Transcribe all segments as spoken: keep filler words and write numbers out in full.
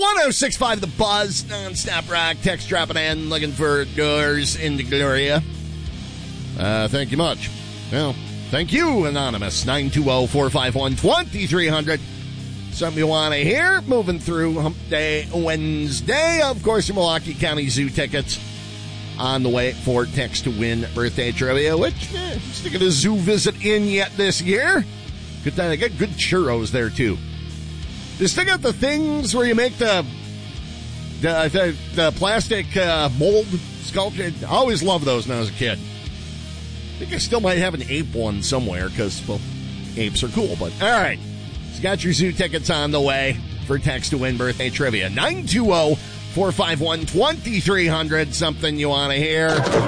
one oh six point five The Buzz, non-stop rock, text dropping in, looking for doors into Gloria. Uh, thank you much. Well, thank you, Anonymous. nine two zero, four five one, two three zero zero. Something you want to hear. Moving through Hump Day Wednesday. Of course, your Milwaukee County Zoo tickets on the way for Text to Win birthday trivia, which, eh, sticking a zoo visit in yet this year. Good time. They got good churros there, too. They still got the things where you make the the, the, the plastic uh, mold sculpture. I always loved those when I was a kid. I think I still might have an ape one somewhere because, well, apes are cool. But, all right. So got your zoo tickets on the way for Text to Win birthday trivia. nine two zero, four five one, two three zero zero. Something you want to hear.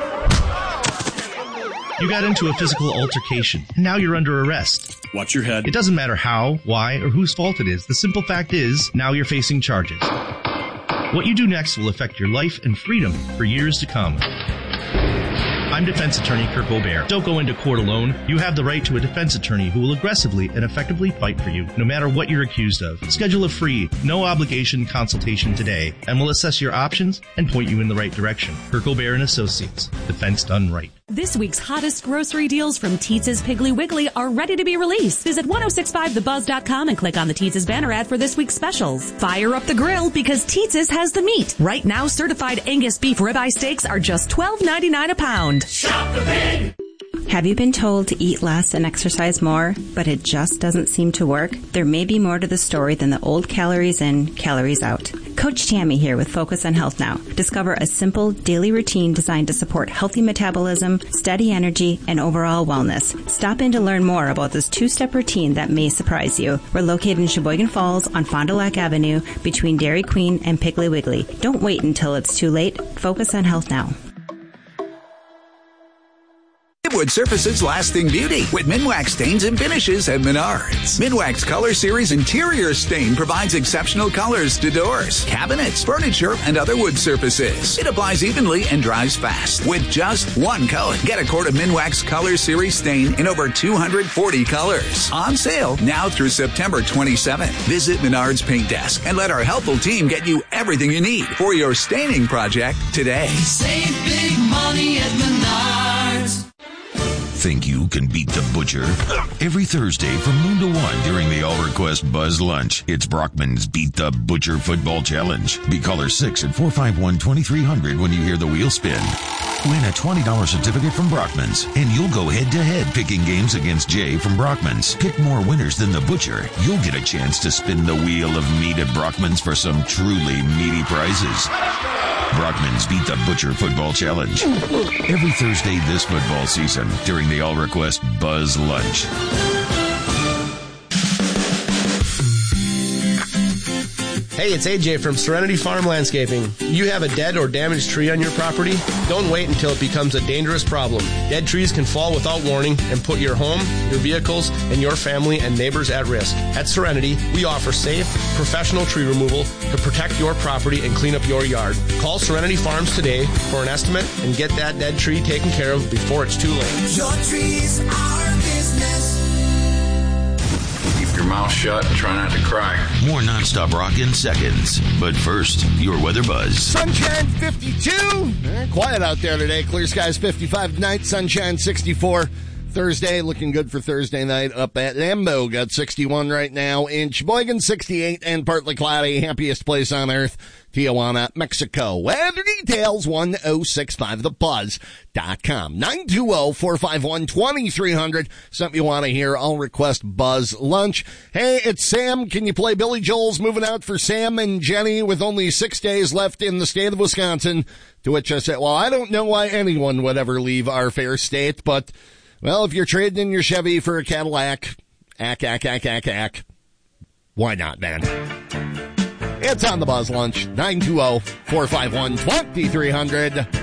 You got into a physical altercation, and now you're under arrest. Watch your head. It doesn't matter how, why, or whose fault it is. The simple fact is, now you're facing charges. What you do next will affect your life and freedom for years to come. I'm defense attorney Kirk O'Bear. Don't go into court alone. You have the right to a defense attorney who will aggressively and effectively fight for you, no matter what you're accused of. Schedule a free, no-obligation consultation today, and we'll assess your options and point you in the right direction. Kirk O'Bear and Associates. Defense done right. This week's hottest grocery deals from Teetz's Piggly Wiggly are ready to be released. Visit ten sixty-five the buzz dot com and click on the Teetz's banner ad for this week's specials. Fire up the grill because Teetz's has the meat. Right now, certified Angus beef ribeye steaks are just twelve ninety-nine a pound. Shop the pig! Have you been told to eat less and exercise more, but it just doesn't seem to work? There may be more to the story than the old calories in, calories out. Coach Tammy here with Focus on Health Now. Discover a simple daily routine designed to support healthy metabolism, steady energy, and overall wellness. Stop in to learn more about this two-step routine that may surprise you. We're located in Sheboygan Falls on Fond du Lac Avenue between Dairy Queen and Piggly Wiggly. Don't wait until it's too late. Focus on Health Now. Wood Surfaces Lasting Beauty with Minwax stains and finishes at Menards. Minwax Color Series Interior Stain provides exceptional colors to doors, cabinets, furniture, and other wood surfaces. It applies evenly and dries fast with just one coat. Get a quart of Minwax Color Series Stain in over two hundred forty colors. On sale now through September twenty-seventh. Visit Menards Paint Desk and let our helpful team get you everything you need for your staining project today. Save big money at Menards. Think you can beat the Butcher? Every Thursday from noon to one during the All Request Buzz Lunch, it's Brockman's Beat the Butcher Football Challenge. Be caller six at four five one, two three zero zero when you hear the wheel spin. Win a twenty dollars certificate from Brockman's, and you'll go head-to-head picking games against Jay from Brockman's. Pick more winners than the Butcher. You'll get a chance to spin the wheel of meat at Brockman's for some truly meaty prizes. Brockman's Beat the Butcher Football Challenge. Every Thursday this football season during the All Request Buzz Lunch. Hey, it's A J from Serenity Farm Landscaping. You have a dead or damaged tree on your property? Don't wait until it becomes a dangerous problem. Dead trees can fall without warning and put your home, your vehicles, and your family and neighbors at risk. At Serenity, we offer safe, professional tree removal to protect your property and clean up your yard. Call Serenity Farms today for an estimate and get that dead tree taken care of before it's too late. Your tree's our business. Keep your mouth shut and try not to cry. More nonstop rock in seconds. But first, your weather buzz. Sunshine fifty-two. Eh, quiet out there today. Clear skies fifty-five tonight. Sunshine sixty-four. Thursday, looking good for Thursday night up at Lambeau. Got sixty-one right now in Sheboygan, sixty-eight and partly cloudy. Happiest place on earth, Tijuana, Mexico. Weather details, ten sixty-five the buzz dot com. nine two zero, four five one, two three zero zero. Something you want to hear, I'll request Buzz Lunch. Hey, it's Sam. Can you play Billy Joel's Moving Out for Sam and Jenny with only six days left in the state of Wisconsin? To which I said, well, I don't know why anyone would ever leave our fair state, but... well, if you're trading in your Chevy for a Cadillac, ack, ack, ack, ack, ack, why not, man? It's on the Buzz Lunch, nine two zero, four five one, two three zero zero.